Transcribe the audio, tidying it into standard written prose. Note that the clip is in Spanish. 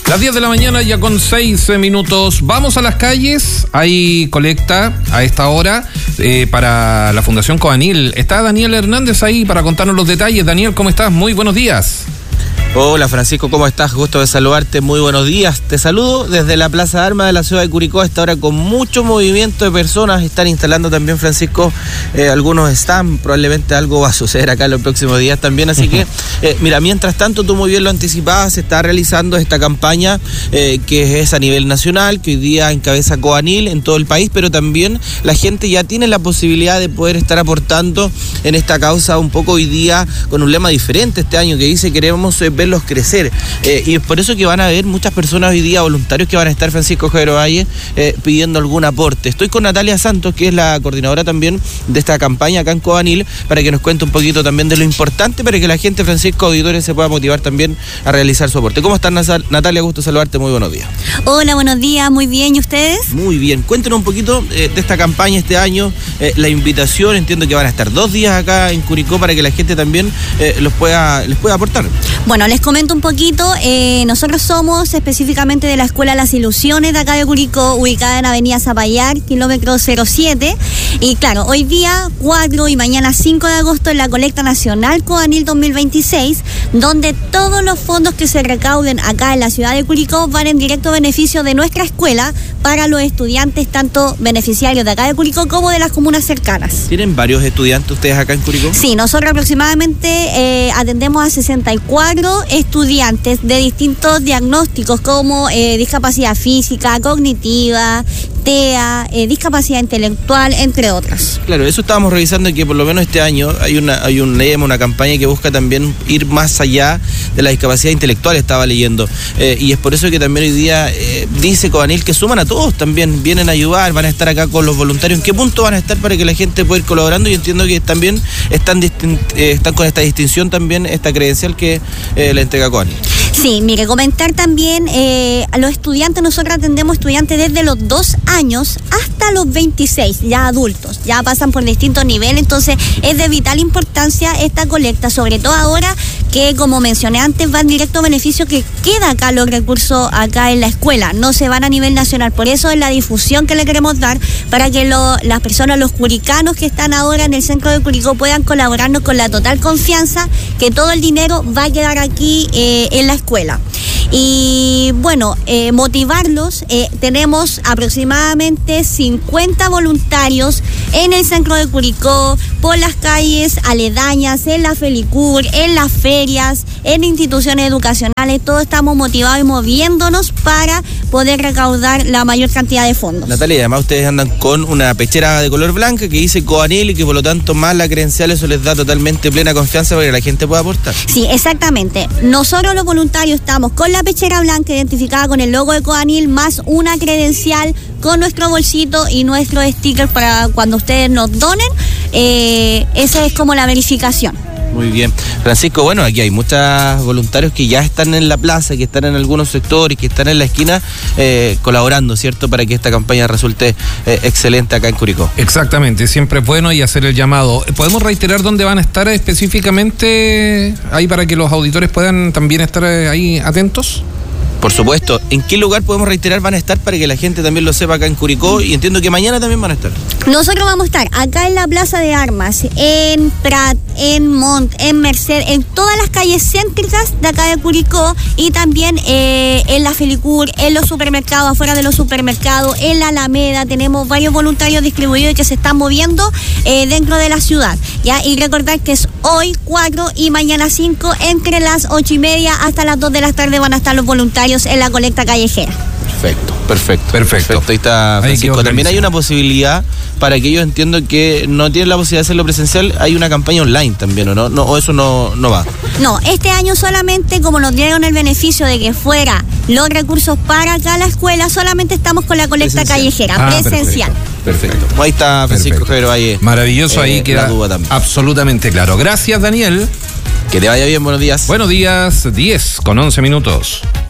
Las 10 de la mañana ya con 6 minutos. Vamos a las calles. Hay colecta a esta hora para la Fundación Coanil. Está Daniel Hernández ahí para contarnos los detalles. Daniel, ¿cómo estás? Muy buenos días. Hola Francisco, ¿cómo estás? Gusto de saludarte, muy buenos días. Te saludo desde la Plaza de Armas de la ciudad de Curicó, a esta hora con mucho movimiento de personas. Están instalando también, Francisco, algunos están, probablemente algo va a suceder acá en los próximos días también, así que, mira, mientras tanto, tú muy bien lo anticipabas, se está realizando esta campaña que es a nivel nacional, que hoy día encabeza Coanil en todo el país, pero también la gente ya tiene la posibilidad de poder estar aportando en esta causa un poco hoy día con un lema diferente este año que dice queremos verlos crecer, y es por eso que van a haber muchas personas hoy día, voluntarios que van a estar, Francisco Javier Valle, pidiendo algún aporte. Estoy con Natalia Santos, que es la coordinadora también de esta campaña acá en Coanil, para que nos cuente un poquito también de lo importante, para que la gente, Francisco, auditores, se pueda motivar también a realizar su aporte. ¿Cómo estás, Natalia? Gusto saludarte, muy buenos días. Hola, buenos días, muy bien, ¿y ustedes? Muy bien, cuéntenos un poquito de esta campaña este año, la invitación, entiendo que van a estar 2 días acá en Curicó para que la gente también les pueda aportar. Bueno, les comento un poquito, nosotros somos específicamente de la Escuela Las Ilusiones de acá de Curicó, ubicada en Avenida Zapallar, kilómetro 07, y claro, hoy día 4 y mañana 5 de agosto en la colecta nacional Coanil 2026, donde todos los fondos que se recauden acá en la ciudad de Curicó van en directo beneficio de nuestra escuela para los estudiantes, tanto beneficiarios de acá de Curicó como de las comunas cercanas. ¿Tienen varios estudiantes ustedes acá en Curicó? Sí, nosotros aproximadamente atendemos a 64 estudiantes de distintos diagnósticos como discapacidad física, cognitiva, TEA, discapacidad intelectual, entre otras. Claro, eso estábamos revisando, que por lo menos este año hay una campaña que busca también ir más allá de la discapacidad intelectual, estaba leyendo, y es por eso que también hoy día dice Coanil que suman a todos también, vienen a ayudar, van a estar acá con los voluntarios. ¿En qué punto van a estar para que la gente pueda ir colaborando? Y entiendo que también están con esta distinción también, esta credencial que le entrega Coanil. Sí, mire, comentar también a los estudiantes, nosotros atendemos estudiantes desde los 2 años hasta los 26, ya adultos, ya pasan por distintos niveles, entonces es de vital importancia esta colecta, sobre todo ahora que, como mencioné antes, van directo a beneficio que queda acá los recursos acá en la escuela, no se van a nivel nacional, por eso es la difusión que le queremos dar para que las personas, los curicanos que están ahora en el centro de Curicó puedan colaborarnos con la total confianza que todo el dinero va a quedar aquí en la escuela. Y bueno, motivarlos, tenemos aproximadamente 50 voluntarios en el centro de Curicó, por las calles aledañas, en la Felicur, en las ferias, en instituciones educacionales, todos estamos motivados y moviéndonos para poder recaudar la mayor cantidad de fondos. Natalia, además ustedes andan con una pechera de color blanca que dice Coanil y que por lo tanto más la credencial, eso les da totalmente plena confianza para que la gente pueda aportar. Sí, exactamente. Nosotros los voluntarios estamos con la pechera blanca identificada con el logo de Coanil, más una credencial con nuestro bolsito y nuestro sticker para cuando ustedes nos donen. Esa es como la verificación. Muy bien. Francisco, bueno, aquí hay muchos voluntarios que ya están en la plaza, que están en algunos sectores, que están en la esquina colaborando, ¿cierto? Para que esta campaña resulte excelente acá en Curicó. Exactamente, siempre es bueno y hacer el llamado. ¿Podemos reiterar dónde van a estar específicamente ahí para que los auditores puedan también estar ahí atentos? Por supuesto. ¿En qué lugar podemos reiterar van a estar para que la gente también lo sepa acá en Curicó? Y entiendo que mañana también van a estar. Nosotros vamos a estar acá en la Plaza de Armas, en Prat, en Mont, en Merced, en todas las calles céntricas de acá de Curicó, y también en la Felicur, en los supermercados, afuera de los supermercados, en la Alameda. Tenemos varios voluntarios distribuidos que se están moviendo dentro de la ciudad, ¿ya? Y recordar que es hoy 4 y mañana 5, entre las 8:30 hasta las 2 de la tarde van a estar los voluntarios en la colecta callejera. Perfecto. Ahí está, Francisco. También hay una posibilidad para aquellos, entiendo, que no tienen la posibilidad de hacerlo presencial, hay una campaña online también, ¿o no? ¿O eso no va? No, este año solamente, como nos dieron el beneficio de que fuera los recursos para acá la escuela, solamente estamos con la colecta callejera, presencial. Perfecto. Ahí está Francisco Javier Valle. Maravilloso, ahí queda absolutamente claro. Gracias, Daniel. Que te vaya bien, buenos días. Buenos días, 10 con 11 minutos.